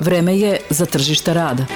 Vreme je za tržište rada.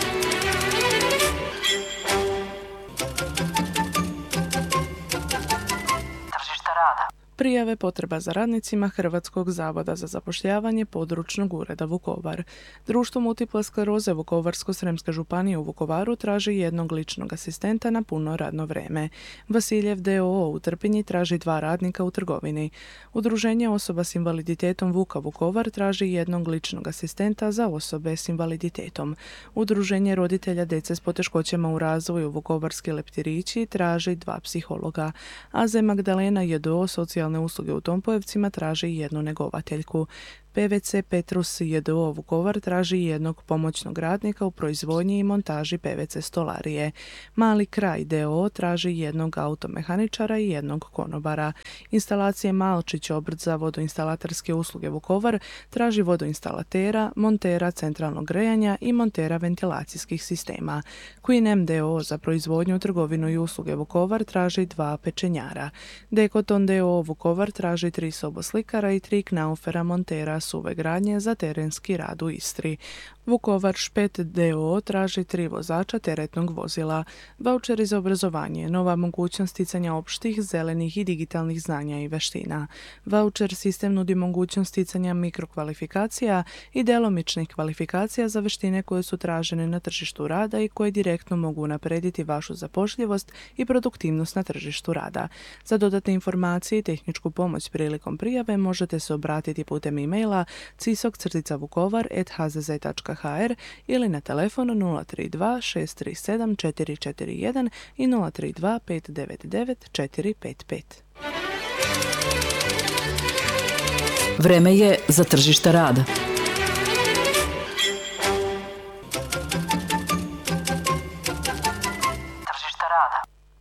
Prijave potreba za radnicima Hrvatskog zavoda za zapošljavanje područnog ureda Vukovar. Društvo multiple skleroze Vukovarsko-srijemske županije u Vukovaru traži jednog ličnog asistenta na puno radno vrijeme. Vasiljev d.o.o. u Trpinji traži 2 radnika u trgovini. Udruženje osoba s invaliditetom Vuka Vukovar traži jednog ličnog asistenta za osobe s invaliditetom. Udruženje roditelja djece s poteškoćama u razvoju Vukovarski leptirići traži 2 psihologa. AZ Magdalena j.d.o. socijalne usluge u Tompojevcima traži jednu njegovateljku. PVC Petrus j.d.o. Vukovar traži jednog pomoćnog radnika u proizvodnji i montaži PVC stolarije. Mali kraj d.o.o. traži jednog automehaničara i jednog konobara. Instalacije Malčić obrt za vodoinstalaterske usluge Vukovar traži vodoinstalatera, montera centralnog grejanja i montera ventilacijskih sistema. Queen M d.o.o. za proizvodnju, trgovinu i usluge Vukovar traži 2 pečenjara. Dekoton d.o.o. Vukovar traži 3 soboslikara i 3 knaufera montera suve gradnje za terenski rad u Istri. Vukovar Špet d.o.o. traži 3 vozača teretnog vozila. Vaučeri za obrazovanje, nova mogućnost sticanja opštih, zelenih i digitalnih znanja i veština. Vaučer sistem nudi mogućnost sticanja mikrokvalifikacija i djelomičnih kvalifikacija za veštine koje su tražene na tržištu rada i koje direktno mogu naprediti vašu zapošljivost i produktivnost na tržištu rada. Za dodatne informacije i tehničku pomoć prilikom prijave možete se obratiti putem e-maila cisok@vukovar@hzz.hr ili na telefon 032 637 441 i 032 599 455. Vreme je za tržište rada.